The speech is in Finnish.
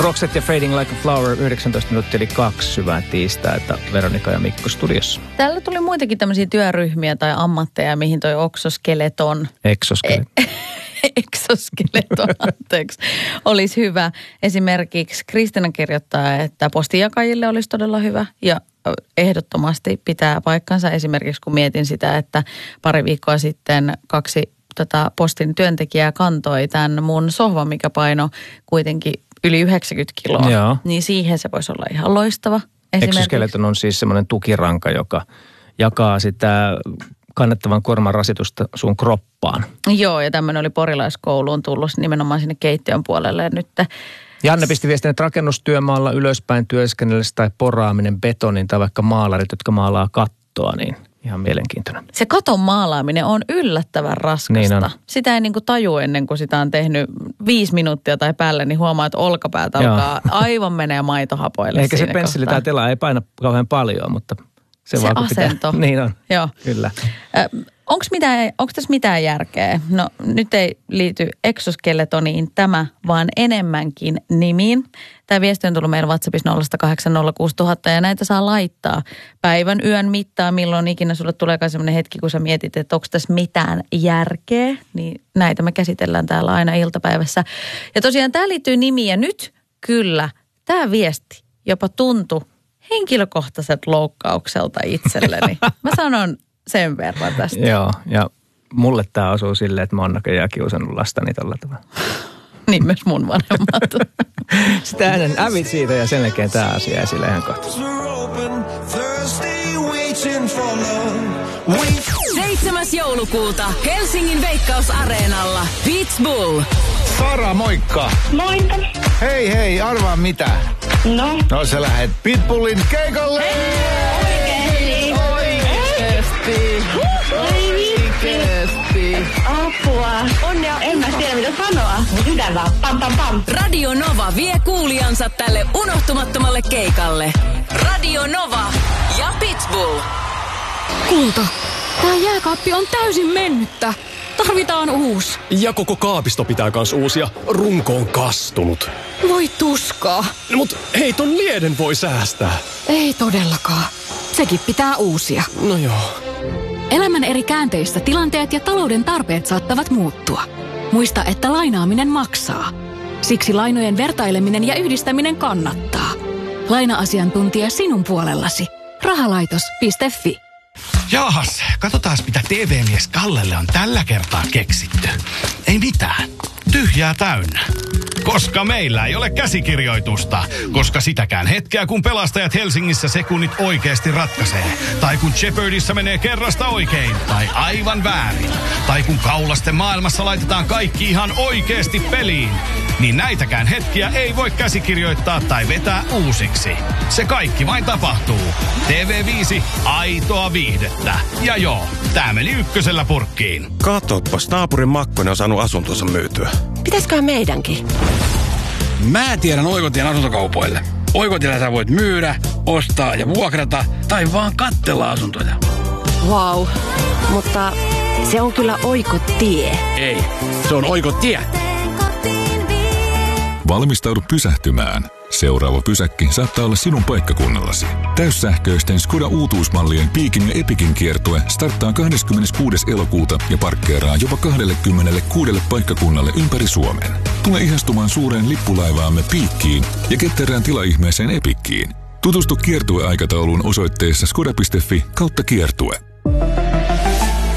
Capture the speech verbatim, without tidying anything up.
Roxette ja Fading Like a Flower, yhdeksäntoista minuuttia eli kaksi syvää tiistaita. Veronika ja Mikko studiossa. Täällä tuli muitakin tämmöisiä työryhmiä tai ammatteja, mihin toi oksoskeleton. Exoskeleton. E- Exoskeleton, anteeksi, olisi hyvä. Esimerkiksi Kristina kirjoittaa, että postinjakajille olisi todella hyvä ja ehdottomasti pitää paikkansa. Esimerkiksi kun mietin sitä, että pari viikkoa sitten kaksi tota, postin työntekijää kantoi tämän mun sohvan, mikä paino kuitenkin yli yhdeksänkymmentä kiloa. Joo. Niin siihen se voisi olla ihan loistava. Exoskeleton on siis semmoinen tukiranka, joka jakaa sitä kannettavan kuorman rasitusta sun kroppaan. Joo, ja tämmöinen oli porilaiskouluun tullut nimenomaan sinne keittiön puolelle nyt. Janne pisti viestin, että rakennustyömaalla ylöspäin työskennellessä tai poraaminen betonin tai vaikka maalarit, jotka maalaa kattoa, niin ihan mielenkiintoinen. Se katon maalaaminen on yllättävän raskasta. Niin on. Sitä ei niin kuin taju ennen kuin sitä on tehnyt viisi minuuttia tai päälle, niin huomaa, että olkapäät alkaa aivan menee maitohapoille. Eikä se pensseli tai tela ei paina kauhean paljon, mutta se, se vaan asento. Pitää. Niin on, joo. Kyllä. Onko tässä mitään järkeä? No nyt ei liity exoskeletoniin tämä, vaan enemmänkin nimiin. Tämä viesti on tullut meidän WhatsAppissa nolla kahdeksan nolla kuusi nolla nolla nolla ja näitä saa laittaa päivän yön mittaa, milloin ikinä sulle tuleekaan sellainen hetki, kun sä mietit, että onko tässä mitään järkeä. Niin näitä me käsitellään täällä aina iltapäivässä. Ja tosiaan tämä liittyy nimiin ja nyt kyllä tämä viesti jopa tuntui henkilökohtaiset loukkaukselta itselleni. Mä sanon sen verran tästä. Joo, ja mulle tämä osuu silleen, että mä oon näköjään kiusannut lastani tällä tavalla. Niin myös mun vanhemmat. Sitä hänen ävit siitä ja sen jälkeen tämä asia esille ihan kohta. seitsemäs joulukuuta Helsingin Veikkaus-areenalla Beats Bull. Sara, moikka. Moikka. Hei hei, arvaa mitä? No? No sä lähet Pitbullin keikalle! Oikeesti? Oikeesti! Oikeesti! Apua. Onnea, en mä tiedä mitä sanoa. Mitä vaan? Pam pam pam. Radio Nova vie kuulijansa tälle unohtumattomalle keikalle. Radio Nova ja Pitbull. Kulta, tää jääkaappi on täysin mennyttä. Tarvitaan uusi. Ja koko kaapisto pitää kans uusia. Runko on kastunut. Voi tuskaa. No, mut hei, ton lieden voi säästää. Ei todellakaan. Sekin pitää uusia. No joo. Elämän eri käänteissä tilanteet ja talouden tarpeet saattavat muuttua. Muista, että lainaaminen maksaa. Siksi lainojen vertaileminen ja yhdistäminen kannattaa. Laina-asiantuntija sinun puolellasi. Rahalaitos piste fi. Jaahas, katsotaan mitä T V-mies Kallelle on tällä kertaa keksitty. Ei mitään. Tyhjää täynnä. Koska meillä ei ole käsikirjoitusta. Koska sitäkään hetkeä, kun pelastajat Helsingissä sekunnit oikeasti ratkaisee. Tai kun Jeopardissa menee kerrasta oikein. Tai aivan väärin. Tai kun kaulasten maailmassa laitetaan kaikki ihan oikeasti peliin. Niin näitäkään hetkiä ei voi käsikirjoittaa tai vetää uusiksi. Se kaikki vain tapahtuu. T V viisi, aitoa viihdettä. Ja joo, tää meni ykkösellä purkkiin. Katoppas, naapurin Makkonen on saanut asuntonsa myytyä. Pitäisköhän meidänkin? Mä tiedän Oikotien asuntokaupoille. Oikotiellä sä voit myydä, ostaa ja vuokrata tai vaan katsella asuntoja. Wow, mutta se on kyllä Oikotie. Ei, se on Oikotie. Valmistaudu pysähtymään. Seuraava pysäkki saattaa olla sinun paikkakunnallasi. Täyssähköisten Skoda uutuusmallien Piikin ja Epikin kiertue starttaa kahdeskymmeneskuudes elokuuta ja parkkeeraa jopa kaksikymmentäkuusi paikkakunnalle ympäri Suomen. Tule ihastumaan suureen lippulaivaamme Piikkiin ja ketterään tilaihmeeseen Epikkiin. Tutustu kiertueaikatauluun osoitteessa skoda piste fi kautta kiertue.